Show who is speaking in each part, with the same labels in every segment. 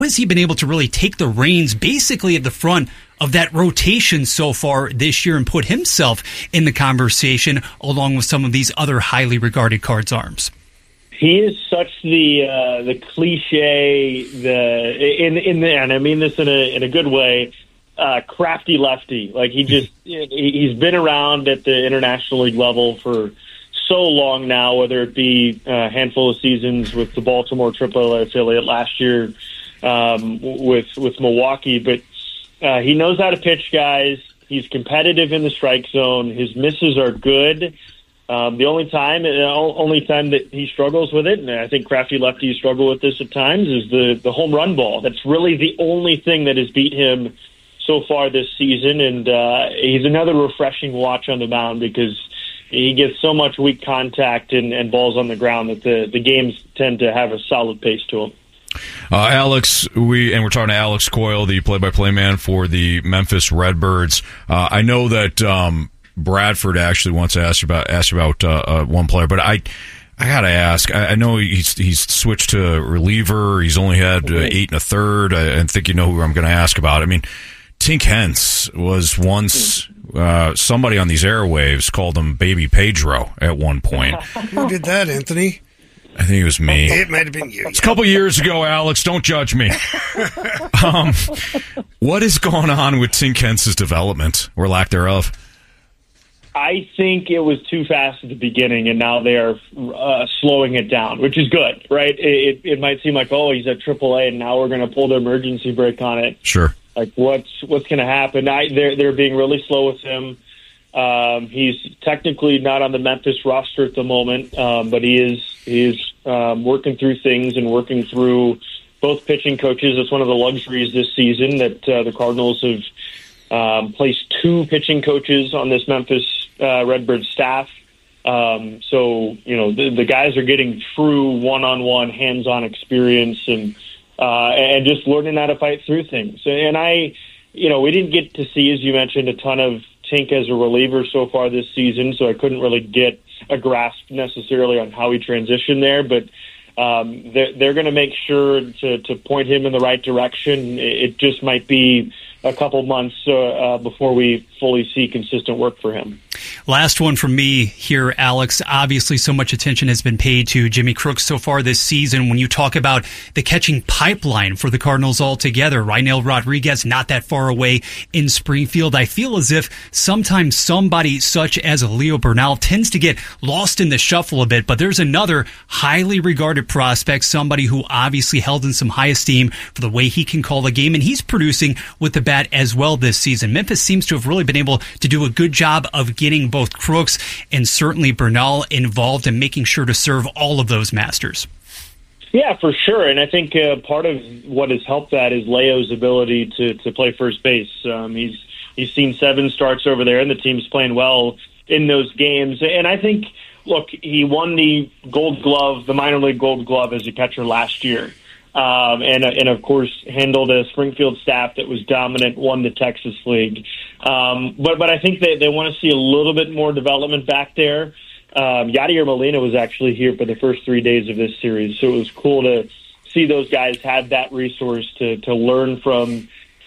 Speaker 1: has he been able to really take the reins basically at the front of that rotation so far this year and put himself in the conversation along with some of these other highly regarded Cards arms?
Speaker 2: He is such the cliche, and I mean this in a good way, crafty lefty. Like he's been around at the International League level for so long now, whether it be a handful of seasons with the Baltimore AAA affiliate last year, with Milwaukee, but he knows how to pitch guys. He's competitive in the strike zone. His misses are good. The only time that he struggles with it, and I think crafty lefties struggle with this at times, is the home run ball. That's really the only thing that has beat him so far this season, and he's another refreshing watch on the mound because he gets so much weak contact and balls on the ground that the games tend to have a solid pace to them.
Speaker 3: Alex, we're talking to Alex Coyle, the play-by-play man for the Memphis Redbirds. I know that Bradford actually wants to ask you about one player, but I gotta ask. I know he's switched to reliever. He's only had 8 1/3. I think you know who I'm going to ask about. I mean, Tink Hence was once somebody on these airwaves called him Baby Pedro at one point.
Speaker 4: Who did that, Anthony?
Speaker 3: I think it was me.
Speaker 4: It might have been you.
Speaker 3: It's a couple years ago, Alex. Don't judge me. What is going on with Tink Hence's development, or lack thereof?
Speaker 2: I think it was too fast at the beginning, and now they are slowing it down, which is good, right? It might seem like, oh, he's at AAA, and now we're going to pull the emergency brake on it.
Speaker 3: Sure.
Speaker 2: Like, what's going to happen? They're being really slow with him. He's technically not on the Memphis roster at the moment, but he is working through things and working through both pitching coaches. It's one of the luxuries this season that the Cardinals have placed 2 pitching coaches on this Memphis Redbird staff. So, the guys are getting true one-on-one, hands-on experience and just learning how to fight through things. And we didn't get to see, as you mentioned, a ton of Tink as a reliever so far this season, so I couldn't really get a grasp necessarily on how he transitioned there, but they're going to make sure to point him in the right direction. It just might be a couple months before we fully see consistent work for him.
Speaker 1: Last one from me here, Alex. Obviously, so much attention has been paid to Jimmy Crooks so far this season. When you talk about the catching pipeline for the Cardinals altogether, Raynel Rodriguez not that far away in Springfield, I feel as if sometimes somebody such as Leo Bernal tends to get lost in the shuffle a bit, but there's another highly regarded prospect, somebody who obviously held in some high esteem for the way he can call the game, and he's producing with the bat as well this season. Memphis seems to have really been able to do a good job of getting both Crooks and certainly Bernal involved and making sure to serve all of those masters.
Speaker 2: Yeah, for sure. And I think part of what has helped that is Leo's ability to play first base. He's seen 7 starts over there, and the team's playing well in those games. And I think, look, he won the Gold Glove, the minor league Gold Glove as a catcher last year. And of course handled a Springfield staff that was dominant, won the Texas League. But I think they want to see a little bit more development back there. Yadier Molina was actually here for the first 3 days of this series, so it was cool to see those guys have that resource to learn from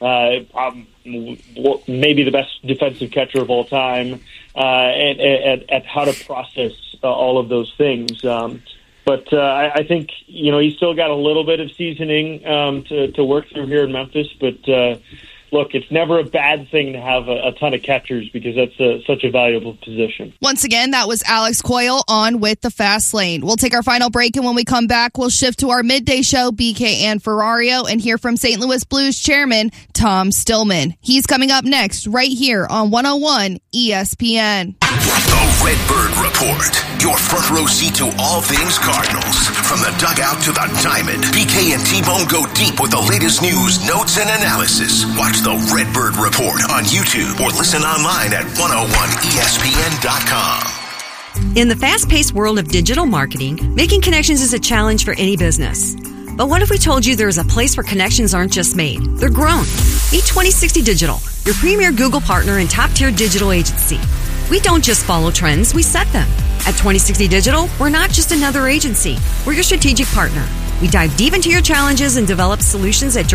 Speaker 2: maybe the best defensive catcher of all time, at how to process all of those things. But I think, he's still got a little bit of seasoning to work through here in Memphis. But, look, it's never a bad thing to have a ton of catchers because that's such a valuable position.
Speaker 5: Once again, that was Alex Coyle on with the Fast Lane. We'll take our final break, and when we come back, we'll shift to our midday show, BK and Ferrario, and hear from St. Louis Blues chairman Tom Stillman. He's coming up next right here on 101 ESPN.
Speaker 6: The Redbird Report, your front row seat to all things Cardinals. From the dugout to the diamond, BK and T-Bone go deep with the latest news, notes, and analysis. Watch the Redbird Report on YouTube or listen online at 101ESPN.com.
Speaker 7: In the fast-paced world of digital marketing, making connections is a challenge for any business. But what if we told you there is a place where connections aren't just made, they're grown? Meet 2060 Digital, your premier Google partner and top-tier digital agency. We don't just follow trends, we set them. At 2060 Digital, we're not just another agency. We're your strategic partner. We dive deep into your challenges and develop solutions at